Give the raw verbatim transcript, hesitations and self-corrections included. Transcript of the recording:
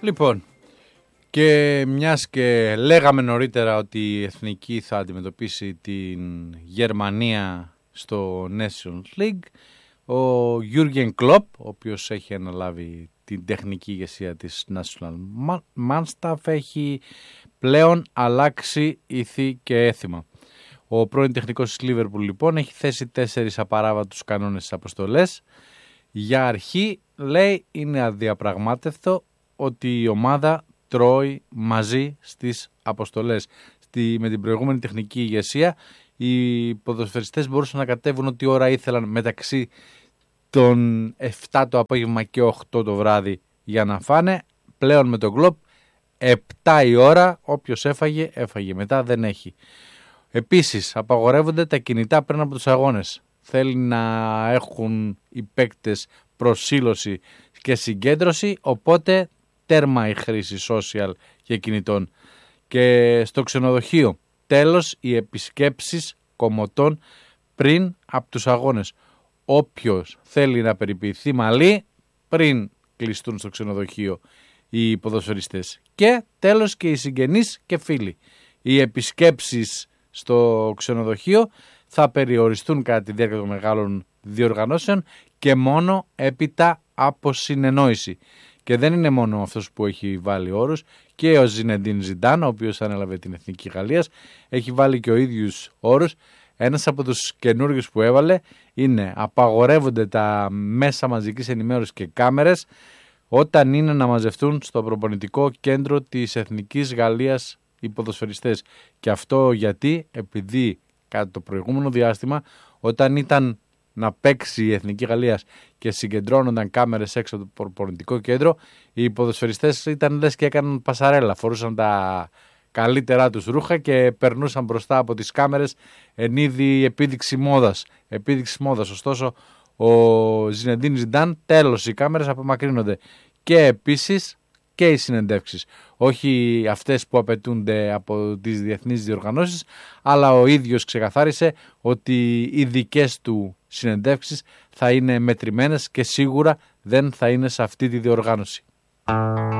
Λοιπόν, και μιας και λέγαμε νωρίτερα ότι η Εθνική θα αντιμετωπίσει την Γερμανία στο Nations League, ο Jürgen Klopp, ο οποίος έχει αναλάβει την τεχνική ηγεσία της National Mannschaft, έχει πλέον αλλάξει ηθή και έθιμα. Ο πρώην τεχνικός της Liverpool λοιπόν έχει θέσει τέσσερις απαράβατους κανόνες στις αποστολές. Για αρχή λέει είναι αδιαπραγμάτευτο ότι η ομάδα τρώει μαζί στις αποστολές. Στη, με την προηγούμενη τεχνική ηγεσία οι ποδοσφαιριστές μπορούσαν να κατέβουν ό,τι ώρα ήθελαν μεταξύ των επτά το απόγευμα και οκτώ το βράδυ για να φάνε. Πλέον με τον Klopp επτά η ώρα, όποιος έφαγε έφαγε, μετά δεν έχει. Επίσης απαγορεύονται τα κινητά πριν από τους αγώνες. Θέλει να έχουν οι παίκτες προσήλωση και συγκέντρωση, οπότε τέρμα η χρήση social και κινητών. Και στο ξενοδοχείο τέλος οι επισκέψεις κομμωτών πριν από τους αγώνες. Όποιος θέλει να περιποιηθεί μαλλί πριν κλειστούν στο ξενοδοχείο οι ποδοσφαιριστές. Και τέλος και οι συγγενείς και φίλοι. Οι επισκέψεις στο ξενοδοχείο θα περιοριστούν κατά τη διάρκεια των μεγάλων διοργανώσεων και μόνο έπειτα από συνεννόηση. Και δεν είναι μόνο αυτός που έχει βάλει όρους, και ο Ζινεντίν Ζιντάν, ο οποίος ανέλαβε την Εθνική Γαλλίας, έχει βάλει και ο ίδιους όρους. Ένας από τους καινούριους που έβαλε είναι απαγορεύονται τα μέσα μαζικής ενημέρωσης και κάμερες όταν είναι να μαζευτούν στο προπονητικό κέντρο της Εθνικής Γαλλίας οι ποδοσφαιριστές. Και αυτό γιατί, επειδή κατά το προηγούμενο διάστημα, όταν ήταν να παίξει η Εθνική Γαλλίας και συγκεντρώνονταν κάμερες έξω από το προπονητικό κέντρο, οι ποδοσφαιριστές ήταν λες και έκαναν πασαρέλα, φορούσαν τα καλύτερά τους ρούχα και περνούσαν μπροστά από τις κάμερες εν είδη επίδειξη μόδας. Επίδειξη μόδας. Ωστόσο, ο Ζινεντίν Ζιντάν, τέλος οι κάμερες απομακρύνονται. Και επίσης και οι συνεντεύξεις. Όχι αυτές που απαιτούνται από τις διεθνείς διοργανώσεις, αλλά ο ίδιος ξεκαθάρισε ότι οι δικές του συνεντεύξεις θα είναι μετρημένες και σίγουρα δεν θα είναι σε αυτή τη διοργάνωση.